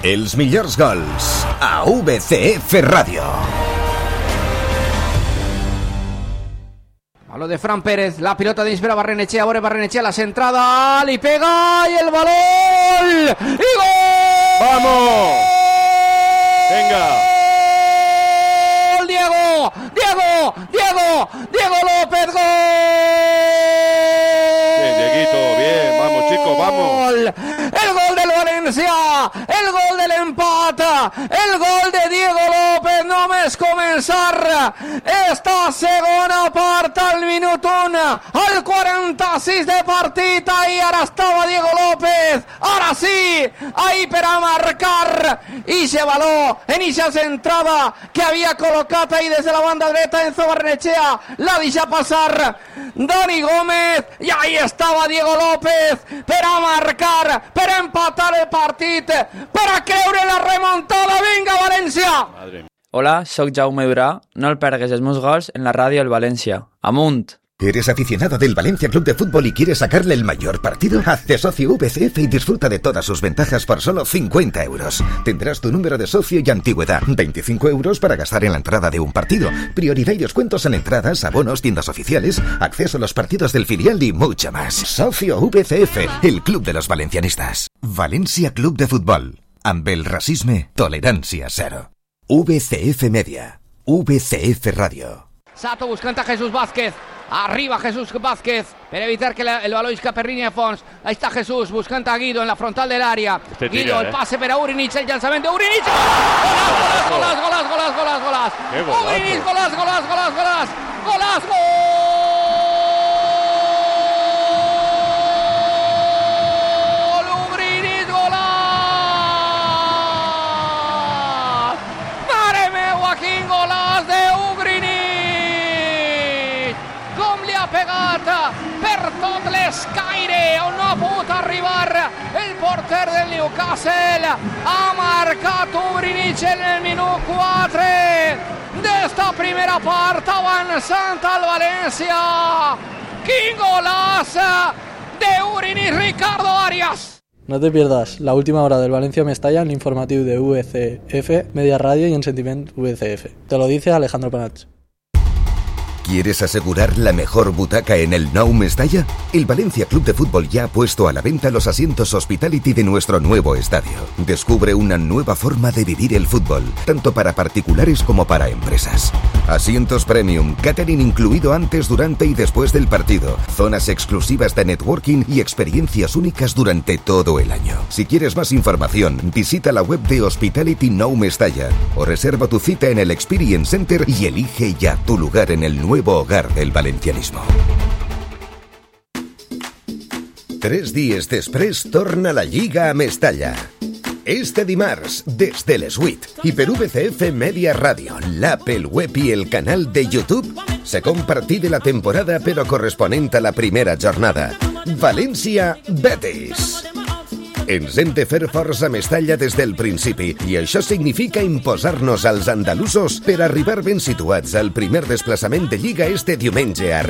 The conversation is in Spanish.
Els millors gols a VCF Ràdio. Baló de Fran Pérez, la pilota dins per a Barrenetxea, veure Barrenetxea, la centrada, li pega i el balón, i gol! ¡Vamos! ¡Venga! Diego López, gol! Bien, Dieguito, bien, vamos chicos, vamos. El gol del València, el gol de l'empat, el gol de Diego López, només començar esta segona part al minut 1, al 46 de partit, ahí ara estava Diego López, ara sí, ahí per a marcar, ixe baló, en ixa centrada que havia col·locat ahí des de la banda dreta Enzo Barrenetxea, la deixa passar Dani Gómez, i ahí estava Diego López per a marcar, per a empatar el partit, per a creure la remontada. Vinga, València! Hola, soc Jaume Durà. No el pergues els meus gols en la ràdio del València. Amunt! ¿Eres aficionado del Valencia Club de Fútbol y quieres sacarle el mayor partido? Hazte socio VCF y disfruta de todas sus ventajas por solo 50 euros. Tendrás tu número de socio y antigüedad. 25 euros para gastar en la entrada de un partido. Prioridad y descuentos en entradas, abonos, tiendas oficiales, acceso a los partidos del filial y mucho más. Socio VCF, el club de los valencianistas. Valencia Club de Fútbol. Amb el racisme, tolerancia cero. VCF Media. VCF Radio. Sato buscant a Jesús Vázquez. Arriba Jesús Vázquez per evitar que el baló isca per línia de fons. Ahí está Jesús buscant a Guido en la frontal del área. Guido, el pase per a Urinic, el llançament de Urinic. Golàs! Urinic, golàs! Per tot l'escaire on no ha pogut arribar el porter del Newcastle, ha marcat Urinic en el minut 4 d'esta primera part, avançant al València. Quin golaç de Urinic, Ricardo Arias. No te pierdas la última hora del Valencia Mestalla en l'informatiu de VCF, Media Radio y en Sentiment VCF. Te lo dice Alejandro Panach. ¿Quieres asegurar la mejor butaca en el Nou Mestalla? El Valencia Club de Fútbol ya ha puesto a la venta los asientos Hospitality de nuestro nuevo estadio. Descubre una nueva forma de vivir el fútbol, tanto para particulares como para empresas. Asientos premium, catering incluido antes, durante y después del partido, zonas exclusivas de networking y experiencias únicas durante todo el año. Si quieres más información, visita la web de Hospitality Nou Mestalla o reserva tu cita en el Experience Center y elige ya tu lugar en el nuevo hogar del valencianismo. 3 dies després torna la Lliga a Mestalla. Este dimarts, des de les 8 i per VCF Media Radio, l'app, el web i el canal de YouTube, segon partit de la temporada però corresponent a la primera jornada. València-Betis. Ens hem de fer força a Mestalla des del principi i això significa imposar-nos als andalusos per arribar ben situats al primer desplaçament de Lliga este diumenge a